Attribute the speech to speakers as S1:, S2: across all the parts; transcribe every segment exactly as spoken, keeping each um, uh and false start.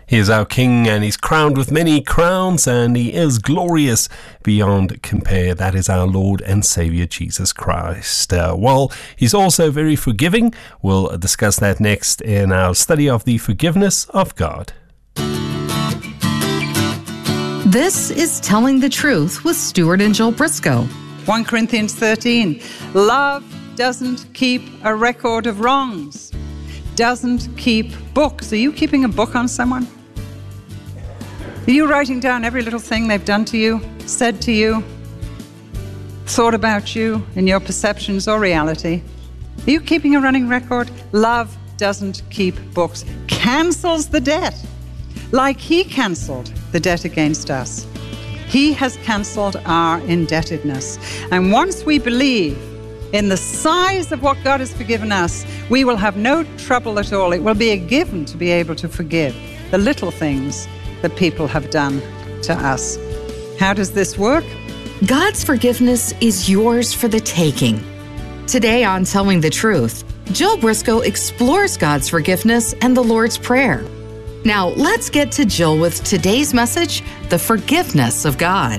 S1: He is our King, and he's crowned with many crowns, and he is glorious beyond compare. That is our Lord and Savior, Jesus Christ. Uh, while he's also very forgiving, we'll discuss that next in our study of the forgiveness of God.
S2: This is Telling the Truth with Stuart and Joel Briscoe.
S3: First Corinthians thirteen, love doesn't keep a record of wrongs, doesn't keep books. Are you keeping a book on someone? Are you writing down every little thing they've done to you, said to you, thought about you in your perceptions or reality? Are you keeping a running record? Love doesn't keep books. Cancels the debt, like he canceled the debt against us. He has canceled our indebtedness. And once we believe in the size of what God has forgiven us, we will have no trouble at all. It will be a given to be able to forgive the little things that people have done to us. How does this work?
S2: God's forgiveness is yours for the taking. Today on Telling the Truth, Joel Briscoe explores God's forgiveness and the Lord's Prayer. Now, let's get to Joel with today's message, the forgiveness of God.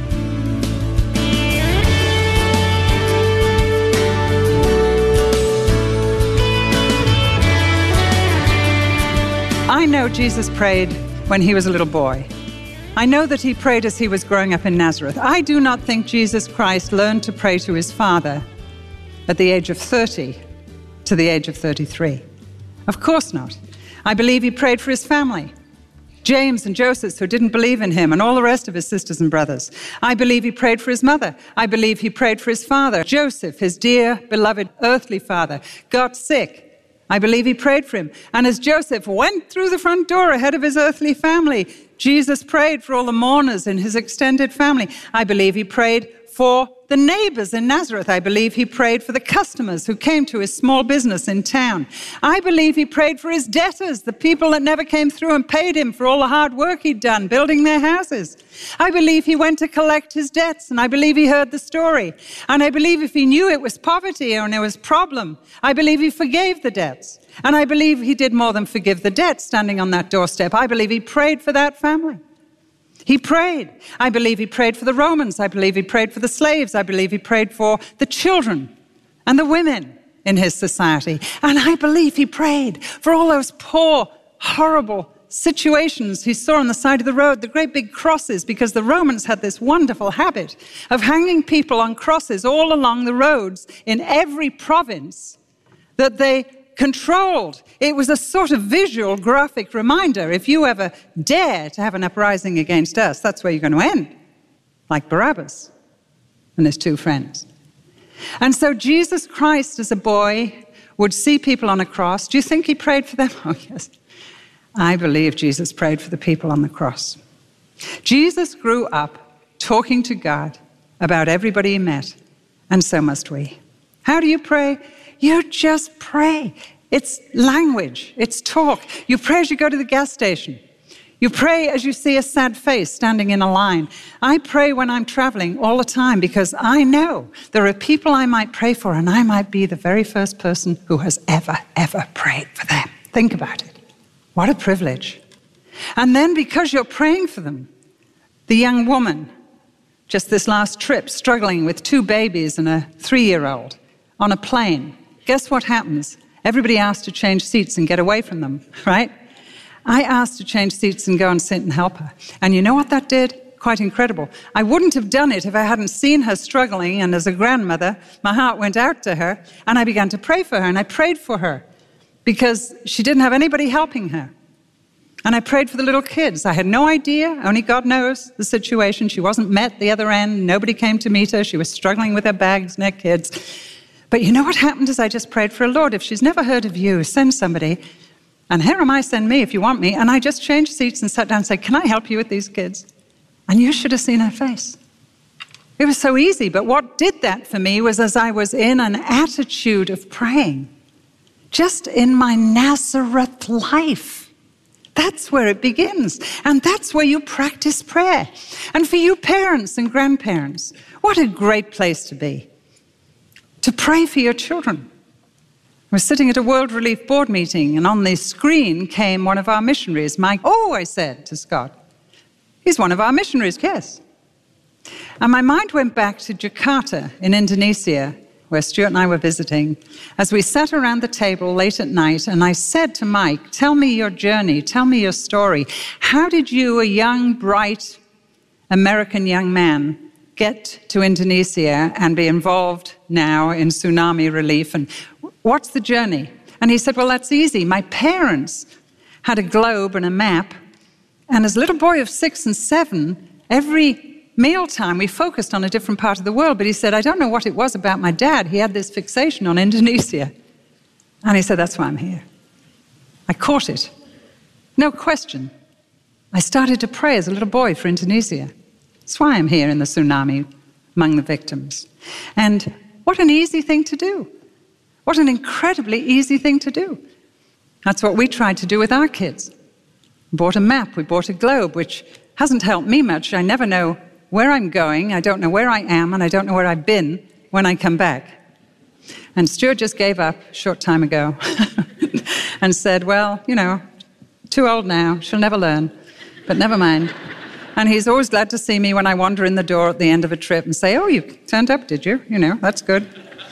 S3: I know Jesus prayed when he was a little boy. I know that he prayed as he was growing up in Nazareth. I do not think Jesus Christ learned to pray to his Father at the age of thirty to the age of thirty-three. Of course not. I believe he prayed for his family, James and Joseph, who didn't believe in him, and all the rest of his sisters and brothers. I believe he prayed for his mother. I believe he prayed for his father. Joseph, his dear, beloved earthly father, got sick. I believe he prayed for him. And as Joseph went through the front door ahead of his earthly family, Jesus prayed for all the mourners in his extended family. I believe he prayed for the neighbors in Nazareth. I believe he prayed for the customers who came to his small business in town. I believe he prayed for his debtors, the people that never came through and paid him for all the hard work he'd done building their houses. I believe he went to collect his debts, and I believe he heard the story. And I believe if he knew it was poverty and it was a problem, I believe he forgave the debts. And I believe he did more than forgive the debt standing on that doorstep. I believe he prayed for that family. He prayed. I believe he prayed for the Romans. I believe he prayed for the slaves. I believe he prayed for the children and the women in his society. And I believe he prayed for all those poor, horrible situations he saw on the side of the road, the great big crosses, because the Romans had this wonderful habit of hanging people on crosses all along the roads in every province that they controlled. It was a sort of visual, graphic reminder. If you ever dare to have an uprising against us, that's where you're going to end, like Barabbas and his two friends. And so Jesus Christ, as a boy, would see people on a cross. Do you think he prayed for them? Oh, yes. I believe Jesus prayed for the people on the cross. Jesus grew up talking to God about everybody he met, and so must we. How do you pray? You just pray. It's language. It's talk. You pray as you go to the gas station. You pray as you see a sad face standing in a line. I pray when I'm traveling all the time because I know there are people I might pray for, and I might be the very first person who has ever, ever prayed for them. Think about it. What a privilege. And then because you're praying for them, the young woman, just this last trip, struggling with two babies and a three-year-old on a plane, guess what happens? Everybody asks to change seats and get away from them, right? I asked to change seats and go and sit and help her. And you know what that did? Quite incredible. I wouldn't have done it if I hadn't seen her struggling, and as a grandmother, my heart went out to her, and I began to pray for her, and I prayed for her because she didn't have anybody helping her. And I prayed for the little kids. I had no idea, only God knows the situation. She wasn't met the other end. Nobody came to meet her. She was struggling with her bags and her kids. But you know what happened is I just prayed for her, Lord, if she's never heard of you, send somebody. And here am I, send me if you want me. And I just changed seats and sat down and said, can I help you with these kids? And you should have seen her face. It was so easy. But what did that for me was as I was in an attitude of praying, just in my Nazareth life. That's where it begins. And that's where you practice prayer. And for you parents and grandparents, what a great place to be. To pray for your children. I was sitting at a World Relief Board meeting, and on the screen came one of our missionaries, Mike. Oh, I said to Scott, he's one of our missionaries, yes. And my mind went back to Jakarta in Indonesia, where Stuart and I were visiting, as we sat around the table late at night, and I said to Mike, tell me your journey, tell me your story. How did you, a young, bright American young man, get to Indonesia and be involved now in tsunami relief, and what's the journey? And he said, well, that's easy. My parents had a globe and a map, and as a little boy of six and seven, every mealtime we focused on a different part of the world. But he said, I don't know what it was about my dad. He had this fixation on Indonesia. And he said, that's why I'm here. I caught it. No question. I started to pray as a little boy for Indonesia. That's why I'm here in the tsunami among the victims. And what an easy thing to do. What an incredibly easy thing to do. That's what we tried to do with our kids. We bought a map, we bought a globe, which hasn't helped me much. I never know where I'm going, I don't know where I am, and I don't know where I've been when I come back. And Stuart just gave up a short time ago and said, well, you know, too old now, she'll never learn, but never mind. And he's always glad to see me when I wander in the door at the end of a trip and say, oh, you turned up, did you? You know, that's good.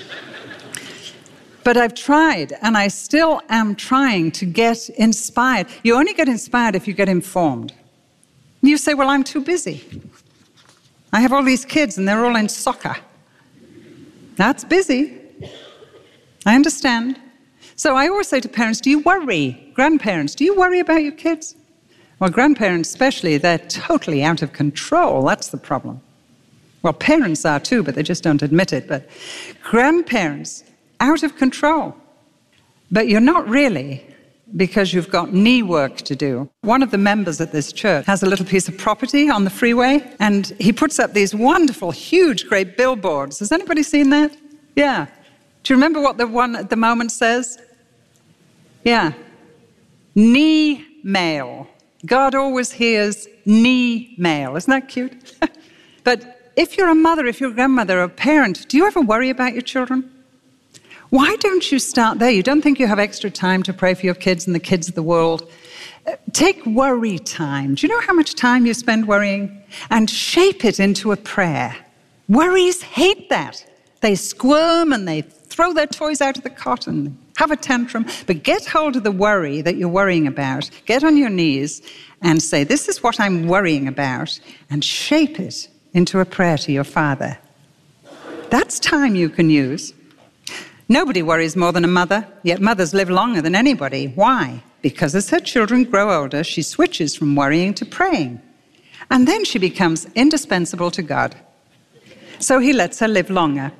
S3: But I've tried, and I still am trying to get inspired. You only get inspired if you get informed. You say, well, I'm too busy. I have all these kids, and they're all in soccer. That's busy. I understand. So I always say to parents, do you worry? Grandparents, do you worry about your kids? Well, grandparents especially, they're totally out of control. That's the problem. Well, parents are too, but they just don't admit it. But grandparents, out of control. But you're not really, because you've got knee work to do. One of the members at this church has a little piece of property on the freeway, and he puts up these wonderful, huge, great billboards. Has anybody seen that? Yeah. Do you remember what the one at the moment says? Yeah. Knee mail. God always hears knee mail. Isn't that cute? But if you're a mother, if you're a grandmother or a parent, do you ever worry about your children? Why don't you start there? You don't think you have extra time to pray for your kids and the kids of the world? Uh, take worry time. Do you know how much time you spend worrying? And shape it into a prayer. Worries hate that. They squirm and they throw their toys out of the cot and have a tantrum. But get hold of the worry that you're worrying about. Get on your knees and say, this is what I'm worrying about, and shape it into a prayer to your Father. That's time you can use. Nobody worries more than a mother, yet mothers live longer than anybody. Why? Because as her children grow older, she switches from worrying to praying. And then she becomes indispensable to God. So he lets her live longer.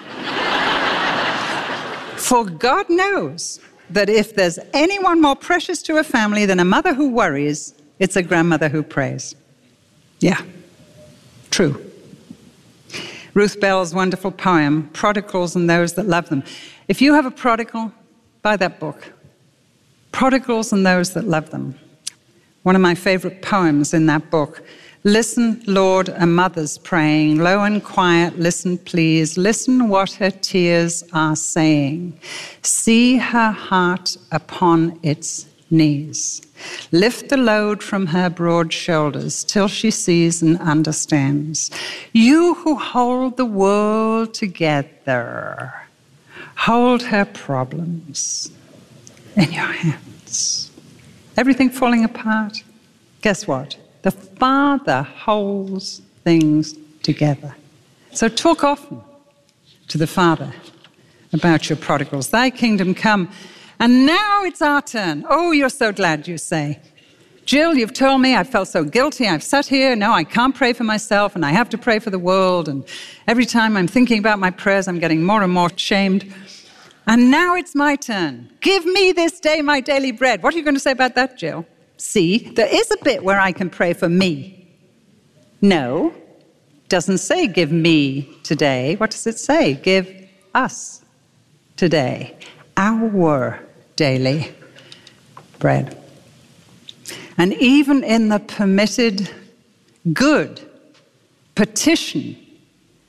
S3: For God knows that if there's anyone more precious to a family than a mother who worries, it's a grandmother who prays. Yeah, true. Ruth Bell's wonderful poem, Prodigals and Those That Love Them. If you have a prodigal, buy that book. Prodigals and Those That Love Them. One of my favorite poems in that book. Listen, Lord, a mother's praying. Low and quiet, listen, please. Listen what her tears are saying. See her heart upon its knees. Lift the load from her broad shoulders till she sees and understands. You who hold the world together, hold her problems in your hands. Everything falling apart, guess what? The Father holds things together. So talk often to the Father about your prodigals. Thy kingdom come. And now it's our turn. Oh, you're so glad, you say. Jill, you've told me I felt so guilty. I've sat here. Now I can't pray for myself, and I have to pray for the world. And every time I'm thinking about my prayers, I'm getting more and more shamed. And now it's my turn. Give me this day my daily bread. What are you going to say about that, Jill? See, there is a bit where I can pray for me. No, doesn't say give me today. What does it say? Give us today our daily bread. And even in the permitted good petition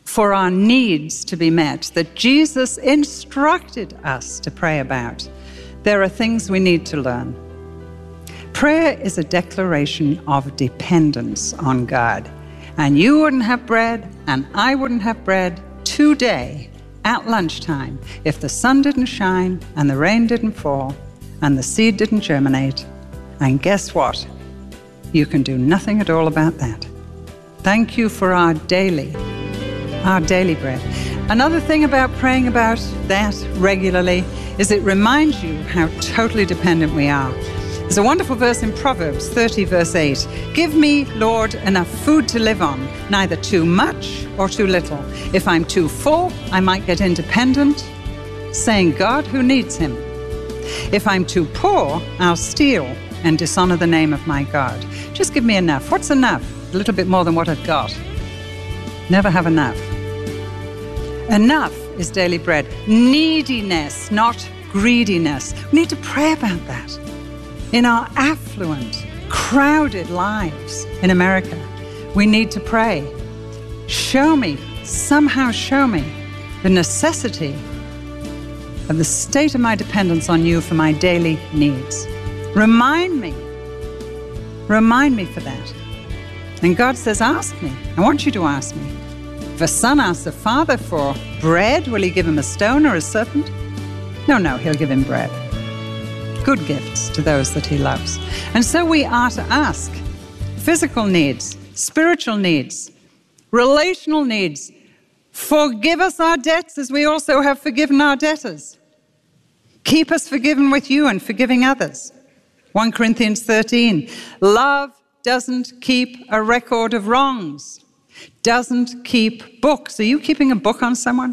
S3: for our needs to be met that Jesus instructed us to pray about, there are things we need to learn. Prayer is a declaration of dependence on God. And you wouldn't have bread, and I wouldn't have bread today at lunchtime if the sun didn't shine, and the rain didn't fall, and the seed didn't germinate. And guess what? You can do nothing at all about that. Thank you for our daily, our daily bread. Another thing about praying about that regularly is it reminds you how totally dependent we are. There's a wonderful verse in Proverbs thirty, verse eight. Give me, Lord, enough food to live on, neither too much or too little. If I'm too full, I might get independent, saying, God, who needs him? If I'm too poor, I'll steal and dishonor the name of my God. Just give me enough. What's enough? A little bit more than what I've got. Never have enough. Enough is daily bread. Neediness, not greediness. We need to pray about that. In our affluent, crowded lives in America, we need to pray. Show me, somehow show me, the necessity of the state of my dependence on you for my daily needs. Remind me, remind me for that. And God says, ask me. I want you to ask me. If a son asks a father for bread, will he give him a stone or a serpent? No, no, he'll give him bread. Good gifts to those that he loves. And so we are to ask physical needs, spiritual needs, relational needs. Forgive us our debts as we also have forgiven our debtors. Keep us forgiven with you and forgiving others. First Corinthians thirteen, love doesn't keep a record of wrongs, doesn't keep books. Are you keeping a book on someone?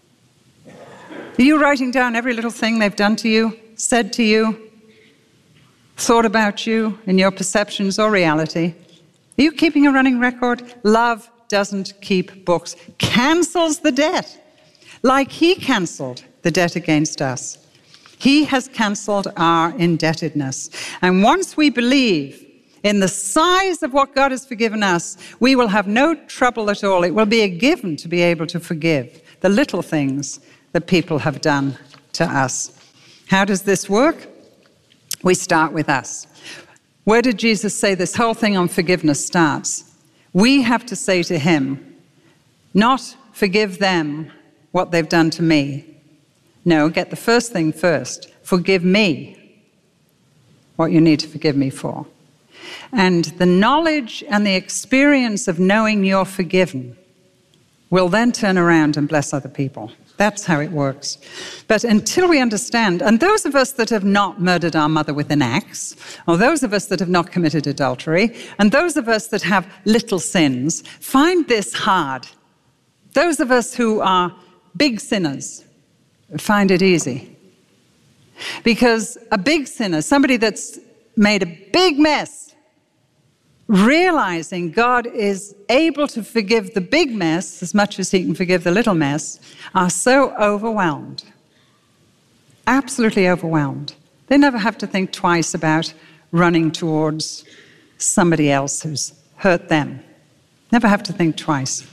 S3: Are you writing down every little thing they've done to you, said to you, thought about you in your perceptions or reality? Are you keeping a running record? Love doesn't keep books. Cancels the debt, like he canceled the debt against us. He has canceled our indebtedness. And once we believe in the size of what God has forgiven us, we will have no trouble at all. It will be a given to be able to forgive the little things that people have done to us. How does this work? We start with us. Where did Jesus say this whole thing on forgiveness starts? We have to say to him, not forgive them what they've done to me. No, get the first thing first. Forgive me what you need to forgive me for. And the knowledge and the experience of knowing you're forgiven will then turn around and bless other people. That's how it works. But until we understand, and those of us that have not murdered our mother with an axe, or those of us that have not committed adultery, and those of us that have little sins, find this hard. Those of us who are big sinners find it easy. Because a big sinner, somebody that's made a big mess, realizing God is able to forgive the big mess as much as he can forgive the little mess, are so overwhelmed, absolutely overwhelmed. They never have to think twice about running towards somebody else who's hurt them. Never have to think twice.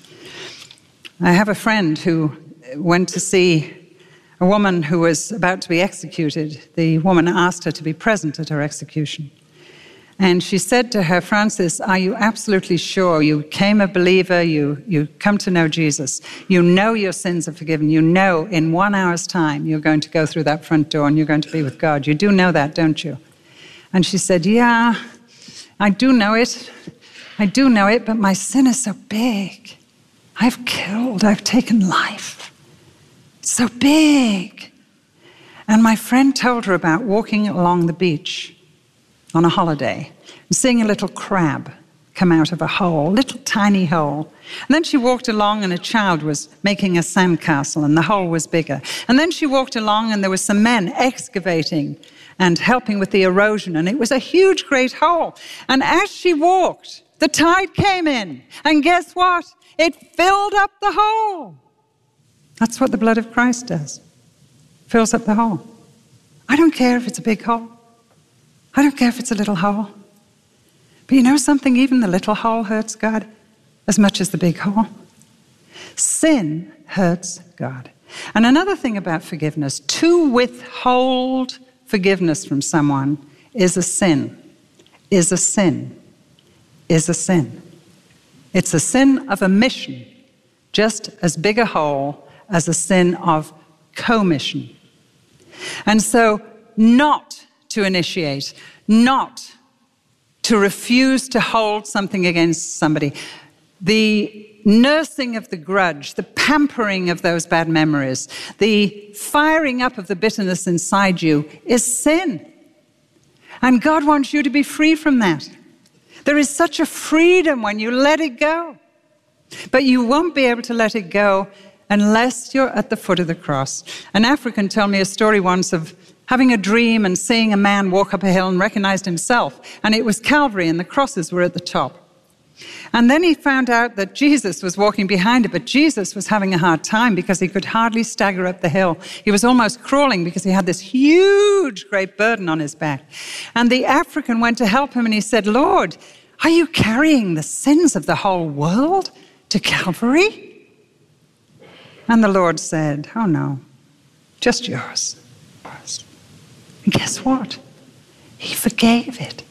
S3: I have a friend who went to see a woman who was about to be executed. The woman asked her to be present at her execution. And she said to her, Frances, are you absolutely sure you became a believer, you, you come to know Jesus, you know your sins are forgiven, you know in one hour's time you're going to go through that front door and you're going to be with God. You do know that, don't you? And she said, yeah, I do know it. I do know it, but my sin is so big. I've killed, I've taken life. It's so big. And my friend told her about walking along the beach on a holiday and seeing a little crab come out of a hole, little tiny hole. And then she walked along and a child was making a sandcastle and the hole was bigger. And then she walked along and there were some men excavating and helping with the erosion, and it was a huge, great hole. And as she walked, the tide came in, and guess what? It filled up the hole. That's what the blood of Christ does. Fills up the hole. I don't care if it's a big hole. I don't care if it's a little hole. But you know something? Even the little hole hurts God as much as the big hole. Sin hurts God. And another thing about forgiveness, to withhold forgiveness from someone is a sin, is a sin, is a sin. It's a sin of omission, just as big a hole as a sin of commission. And so not to initiate, not to refuse to hold something against somebody, the nursing of the grudge, the pampering of those bad memories, the firing up of the bitterness inside you is sin. And God wants you to be free from that. There is such a freedom when you let it go. But you won't be able to let it go unless you're at the foot of the cross. An African told me a story once of having a dream and seeing a man walk up a hill and recognized himself. And it was Calvary and the crosses were at the top. And then he found out that Jesus was walking behind it, but Jesus was having a hard time because he could hardly stagger up the hill. He was almost crawling because he had this huge, great burden on his back. And the African went to help him and he said, "Lord, are you carrying the sins of the whole world to Calvary?" And the Lord said, "Oh no, just yours." And guess what? He forgave it.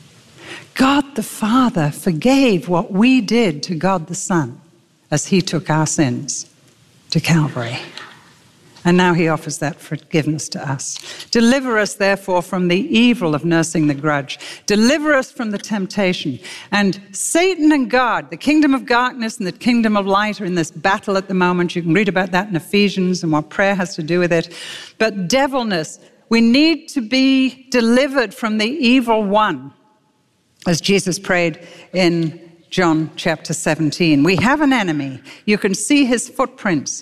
S3: God the Father forgave what we did to God the Son as he took our sins to Calvary. And now he offers that forgiveness to us. Deliver us, therefore, from the evil of nursing the grudge. Deliver us from the temptation. And Satan and God, the kingdom of darkness and the kingdom of light, are in this battle at the moment. You can read about that in Ephesians and what prayer has to do with it. But devilness, we need to be delivered from the evil one, as Jesus prayed in John chapter seventeen. We have an enemy. You can see his footprints.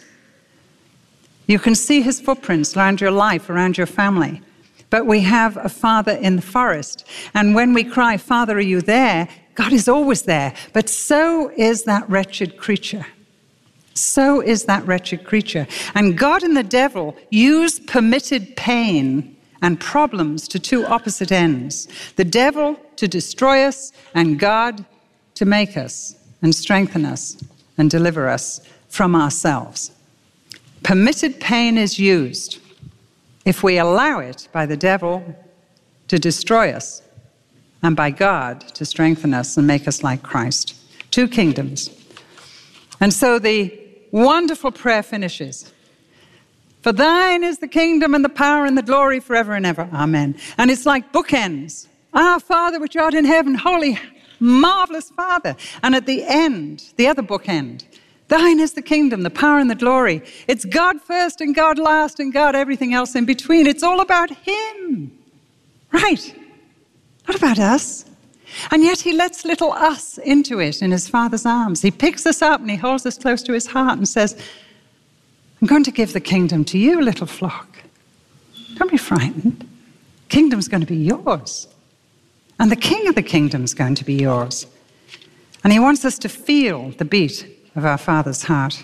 S3: You can see his footprints around your life, around your family. But we have a Father in the forest. And when we cry, "Father, are you there?" God is always there. But so is that wretched creature. So is that wretched creature. And God and the devil use permitted pain and problems to two opposite ends. The devil to destroy us, and God to make us and strengthen us and deliver us from ourselves. Permitted pain is used if we allow it by the devil to destroy us and by God to strengthen us and make us like Christ. Two kingdoms. And so the wonderful prayer finishes. For thine is the kingdom and the power and the glory forever and ever. Amen. And it's like bookends. Our Father which art in heaven, holy, marvelous Father. And at the end, the other bookend, thine is the kingdom, the power and the glory. It's God first and God last and God everything else in between. It's all about him. Right. Not about us. And yet he lets little us into it in his Father's arms. He picks us up and he holds us close to his heart and says, "I'm going to give the kingdom to you, little flock. Don't be frightened. Kingdom's going to be yours. And the king of the kingdom's going to be yours." And he wants us to feel the beat of our Father's heart.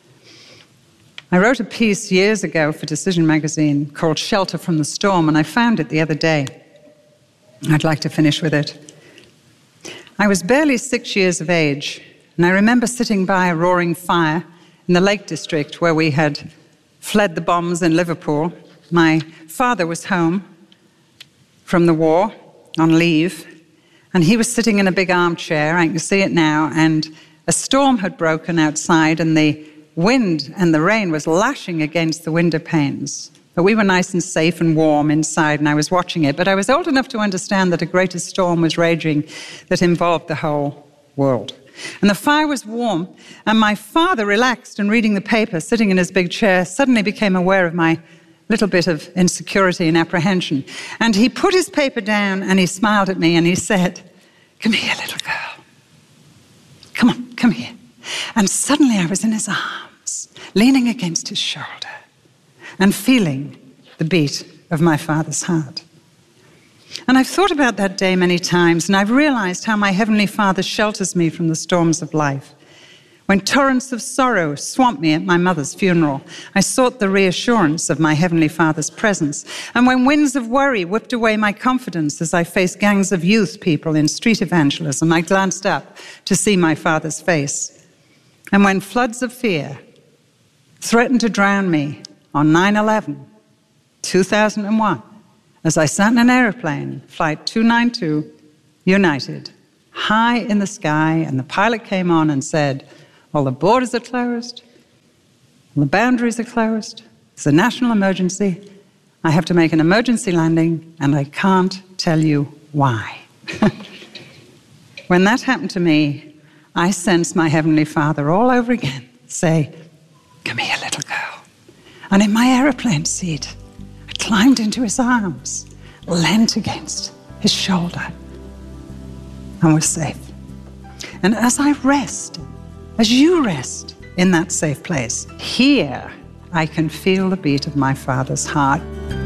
S3: I wrote a piece years ago for Decision Magazine called Shelter from the Storm, and I found it the other day. I'd like to finish with it. I was barely six years of age, and I remember sitting by a roaring fire in the Lake District where we had fled the bombs in Liverpool. My father was home from the war on leave, and he was sitting in a big armchair. I can see it now, and a storm had broken outside, and the wind and the rain was lashing against the window panes. But we were nice and safe and warm inside, and I was watching it. But I was old enough to understand that a greater storm was raging that involved the whole world. And the fire was warm, and my father, relaxed and reading the paper, sitting in his big chair, suddenly became aware of my little bit of insecurity and apprehension. And he put his paper down, and he smiled at me, and he said, "Come here, little girl. Come on, come here." And suddenly I was in his arms, leaning against his shoulder, and feeling the beat of my Father's heart. And I've thought about that day many times, and I've realized how my Heavenly Father shelters me from the storms of life. When torrents of sorrow swamped me at my mother's funeral, I sought the reassurance of my Heavenly Father's presence. And when winds of worry whipped away my confidence as I faced gangs of youth people in street evangelism, I glanced up to see my Father's face. And when floods of fear threatened to drown me on nine eleven, two thousand one, as I sat in an airplane, flight two ninety-two, United, high in the sky, and the pilot came on and said, all the borders are closed, all the boundaries are closed, it's a national emergency, I have to make an emergency landing, and I can't tell you why. When that happened to me, I sensed my Heavenly Father all over again say, come here, little girl. And in my airplane seat, I climbed into his arms, leant against his shoulder, and was safe. And as I rest, as you rest in that safe place, here I can feel the beat of my Father's heart.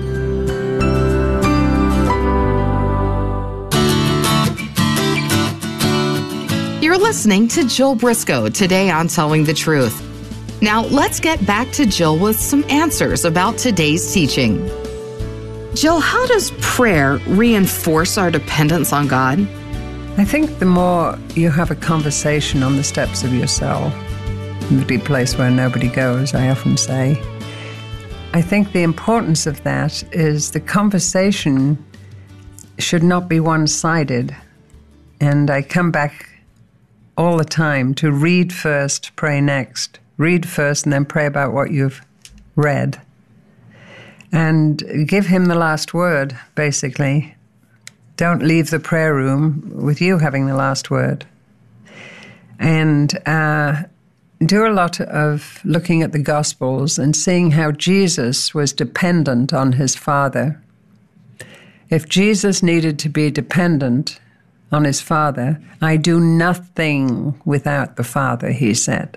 S2: You're listening to Jill Briscoe today on Telling the Truth. Now let's get back to Jill with some answers about today's teaching. Jill, how does prayer reinforce our dependence on God?
S4: I think the more you have a conversation on the steps of your cell, the deep place where nobody goes, I often say, I think the importance of that is the conversation should not be one-sided. And I come back all the time to read first, pray next. Read first and then pray about what you've read. And give him the last word, basically. Don't leave the prayer room with you having the last word. And uh, do a lot of looking at the Gospels and seeing how Jesus was dependent on his Father. If Jesus needed to be dependent on his Father, I do nothing without the Father, he said.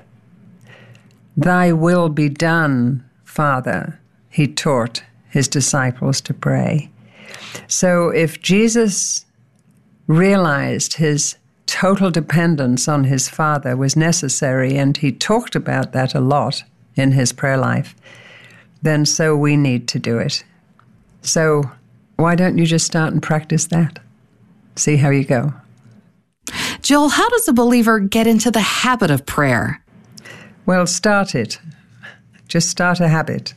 S4: Thy will be done, Father, he taught his disciples to pray. So if Jesus realized his total dependence on his Father was necessary, and he talked about that a lot in his prayer life, then so we need to do it. So why don't you just start and practice that? See how you go.
S2: Jill, how does a believer get into the habit of prayer?
S4: Well, start it. Just start a habit.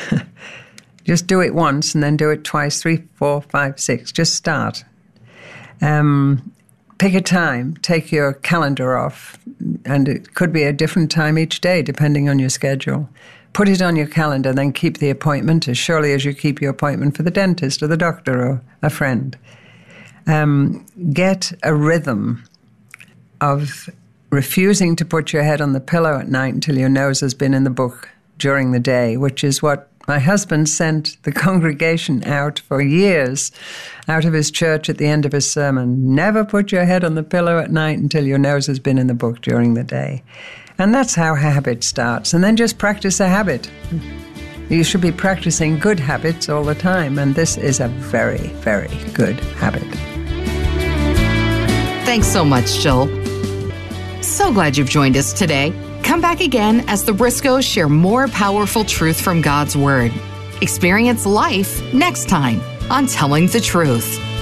S4: Just do it once and then do it twice, three, four, five, six. Just start. Um, pick a time. Take your calendar off. And it could be a different time each day, depending on your schedule. Put it on your calendar, then keep the appointment as surely as you keep your appointment for the dentist or the doctor or a friend. Um, get a rhythm of refusing to put your head on the pillow at night until your nose has been in the book during the day, which is what my husband sent the congregation out for years out of his church at the end of his sermon. Never put your head on the pillow at night until your nose has been in the book during the day. And that's how a habit starts. And then just practice a habit. You should be practicing good habits all the time, and this is a very, very good habit.
S2: Thanks so much, Jill. So glad you've joined us today. Come back again as the Briscoes share more powerful truth from God's Word. Experience life next time on Telling the Truth.